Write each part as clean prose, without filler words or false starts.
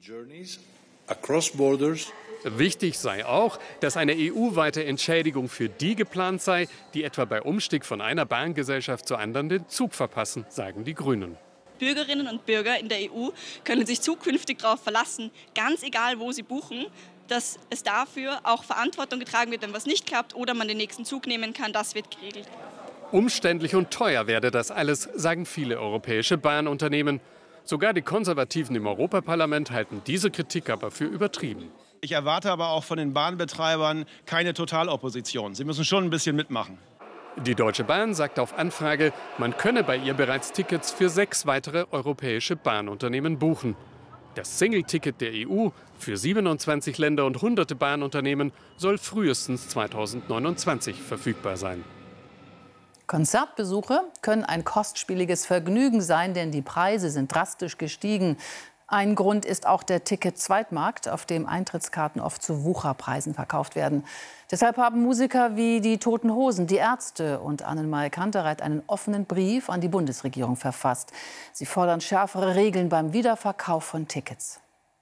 Wichtig sei auch, dass eine EU-weite Entschädigung für die geplant sei, die etwa bei Umstieg von einer Bahngesellschaft zur anderen den Zug verpassen, sagen die Grünen. Bürgerinnen und Bürger in der EU können sich zukünftig darauf verlassen, ganz egal wo sie buchen, dass es dafür auch Verantwortung getragen wird, wenn was nicht klappt oder man den nächsten Zug nehmen kann. Das wird geregelt. Umständlich und teuer werde das alles, sagen viele europäische Bahnunternehmen. Sogar die Konservativen im Europaparlament halten diese Kritik aber für übertrieben. Ich erwarte aber auch von den Bahnbetreibern keine Totalopposition. Sie müssen schon ein bisschen mitmachen. Die Deutsche Bahn sagt auf Anfrage, man könne bei ihr bereits Tickets für 6 weitere europäische Bahnunternehmen buchen. Das Single-Ticket der EU für 27 Länder und hunderte Bahnunternehmen soll frühestens 2029 verfügbar sein. Konzertbesuche können ein kostspieliges Vergnügen sein, denn die Preise sind drastisch gestiegen. Ein Grund ist auch der Ticket-Zweitmarkt, auf dem Eintrittskarten oft zu Wucherpreisen verkauft werden. Deshalb haben Musiker wie die Toten Hosen, die Ärzte und Annemarie Kantereit einen offenen Brief an die Bundesregierung verfasst. Sie fordern schärfere Regeln beim Wiederverkauf von Tickets.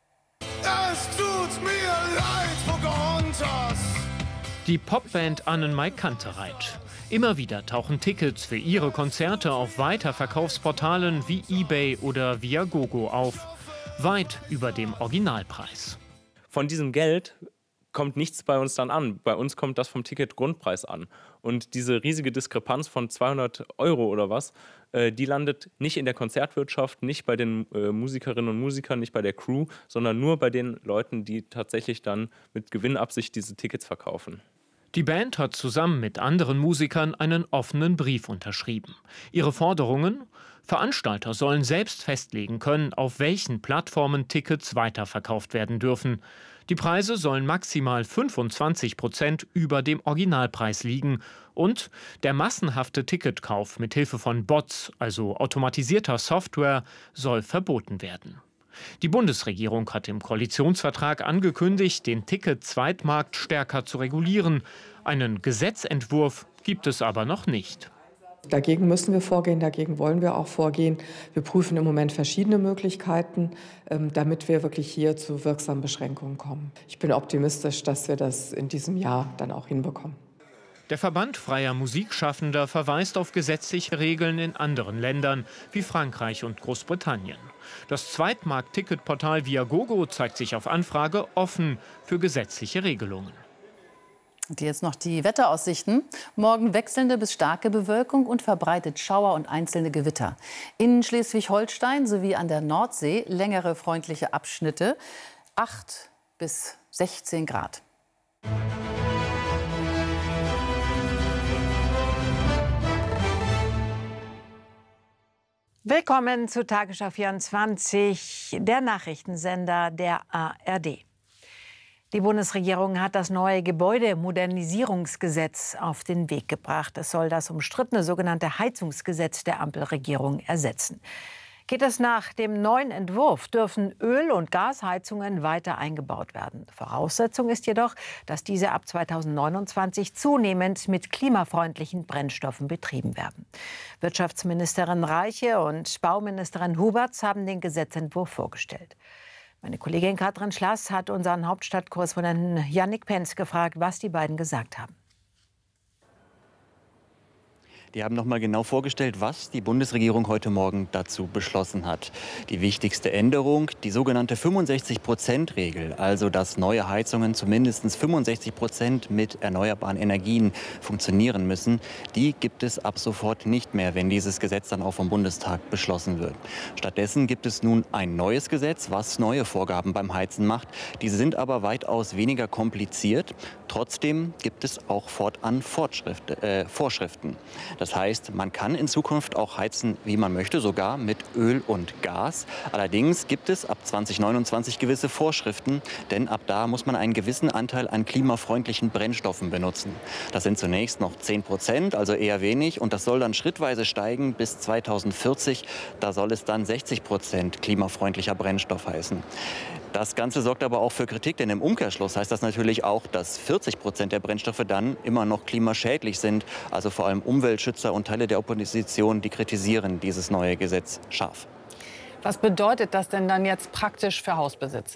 Es tut mir leid, Pocahontas. Die Popband Annemarie Kantereit. Immer wieder tauchen Tickets für ihre Konzerte auf Weiterverkaufsportalen wie eBay oder Viagogo auf. Weit über dem Originalpreis. Von diesem Geld kommt nichts bei uns dann an. Bei uns kommt das vom Ticketgrundpreis an. Und diese riesige Diskrepanz von 200 € oder was, die landet nicht in der Konzertwirtschaft, nicht bei den Musikerinnen und Musikern, nicht bei der Crew, sondern nur bei den Leuten, die tatsächlich dann mit Gewinnabsicht diese Tickets verkaufen. Die Band hat zusammen mit anderen Musikern einen offenen Brief unterschrieben. Ihre Forderungen? Veranstalter sollen selbst festlegen können, auf welchen Plattformen Tickets weiterverkauft werden dürfen. Die Preise sollen maximal 25% über dem Originalpreis liegen. Und der massenhafte Ticketkauf mit Hilfe von Bots, also automatisierter Software, soll verboten werden. Die Bundesregierung hat im Koalitionsvertrag angekündigt, den Ticket-Zweitmarkt stärker zu regulieren. Einen Gesetzentwurf gibt es aber noch nicht. Dagegen müssen wir vorgehen, dagegen wollen wir auch vorgehen. Wir prüfen im Moment verschiedene Möglichkeiten, damit wir wirklich hier zu wirksamen Beschränkungen kommen. Ich bin optimistisch, dass wir das in diesem Jahr dann auch hinbekommen. Der Verband freier Musikschaffender verweist auf gesetzliche Regeln in anderen Ländern wie Frankreich und Großbritannien. Das Zweitmarkt-Ticketportal Viagogo zeigt sich auf Anfrage offen für gesetzliche Regelungen. Und jetzt noch die Wetteraussichten. Morgen wechselnde bis starke Bewölkung und verbreitet Schauer und einzelne Gewitter. In Schleswig-Holstein sowie an der Nordsee längere freundliche Abschnitte. 8 bis 16 Grad. Willkommen zu Tagesschau 24, der Nachrichtensender der ARD. Die Bundesregierung hat das neue Gebäudemodernisierungsgesetz auf den Weg gebracht. Es soll das umstrittene sogenannte Heizungsgesetz der Ampelregierung ersetzen. Geht es nach dem neuen Entwurf, dürfen Öl- und Gasheizungen weiter eingebaut werden. Voraussetzung ist jedoch, dass diese ab 2029 zunehmend mit klimafreundlichen Brennstoffen betrieben werden. Wirtschaftsministerin Reiche und Bauministerin Huberts haben den Gesetzentwurf vorgestellt. Meine Kollegin Katrin Schlass hat unseren Hauptstadtkorrespondenten Yannick Penz gefragt, was die beiden gesagt haben. Die haben noch mal genau vorgestellt, was die Bundesregierung heute Morgen dazu beschlossen hat. Die wichtigste Änderung, die sogenannte 65%-Regel, also dass neue Heizungen zu mindestens 65% mit erneuerbaren Energien funktionieren müssen, die gibt es ab sofort nicht mehr, wenn dieses Gesetz dann auch vom Bundestag beschlossen wird. Stattdessen gibt es nun ein neues Gesetz, was neue Vorgaben beim Heizen macht. Diese sind aber weitaus weniger kompliziert. Trotzdem gibt es auch fortan Vorschriften. Das heißt, man kann in Zukunft auch heizen, wie man möchte, sogar mit Öl und Gas. Allerdings gibt es ab 2029 gewisse Vorschriften, denn ab da muss man einen gewissen Anteil an klimafreundlichen Brennstoffen benutzen. Das sind zunächst noch 10%, also eher wenig, und das soll dann schrittweise steigen bis 2040. Da soll es dann 60% klimafreundlicher Brennstoff heißen. Das Ganze sorgt aber auch für Kritik, denn im Umkehrschluss heißt das natürlich auch, dass 40% der Brennstoffe dann immer noch klimaschädlich sind. Also vor allem Umweltschützer und Teile der Opposition, die kritisieren dieses neue Gesetz scharf. Was bedeutet das denn dann jetzt praktisch für Hausbesitzer?